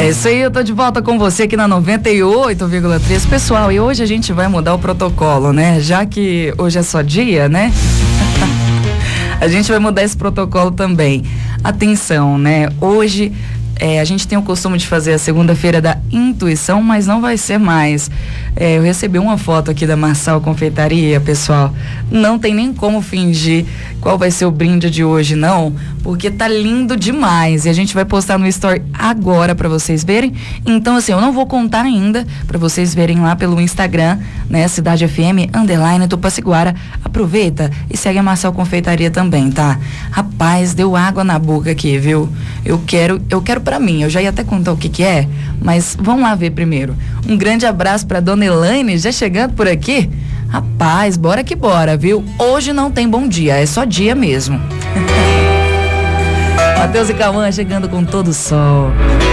É isso aí, eu tô de volta com você aqui na 98,3. Pessoal, e hoje a gente vai mudar o protocolo, né? Já que hoje é só dia, né? A gente vai mudar esse protocolo também. Atenção, né? Hoje a gente tem o costume de fazer a segunda-feira da intuição, mas não vai ser mais. Eu recebi uma foto aqui da Marçal Confeitaria, pessoal. Não tem nem como fingir qual vai ser o brinde de hoje, não, porque tá lindo demais. E a gente vai postar no Story agora pra vocês verem. Então, assim, eu não vou contar ainda pra vocês verem lá pelo Instagram, né? Cidade FM, _Tupaciguara. Aproveita e segue a Marçal Confeitaria também, tá? Rapaz, deu água na boca aqui, viu? Eu quero pra mim, eu já ia até contar o que é, mas vamos lá ver primeiro. Um grande abraço pra dona Elaine, já chegando por aqui. Rapaz, bora que bora, viu? Hoje não tem bom dia, é só dia mesmo. Matheus e Cauã chegando com todo o sol.